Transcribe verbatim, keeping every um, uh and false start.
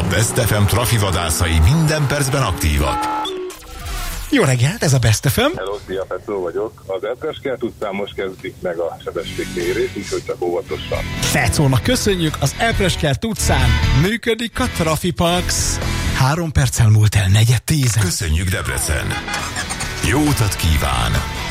A Best ef em trafivadászai minden percben aktívak. Jó reggelt, ez a Best ef em. Hello, szia, Petro vagyok. Az Elpreskert utcán most kezdik meg a sebességmérés, úgyhogy csak óvatosan. Fecónak köszönjük, az Elpreskert utcán működik a Trafipax. Három perccel múlt el negyed tízen. Köszönjük, Debrecen! Jó utat kíván!